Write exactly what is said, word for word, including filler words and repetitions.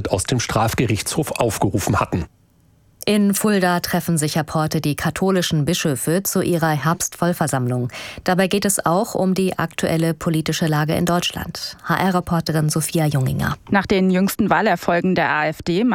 Anwalt aus dem Strafgerichtshof aufgerufen hatten. In Fulda treffen sich ab heute die katholischen Bischöfe zu ihrer Herbstvollversammlung. Dabei geht es auch um die aktuelle politische Lage in Deutschland. H R-Reporterin Sophia Junginger. Nach den jüngsten Wahlerfolgen der AfD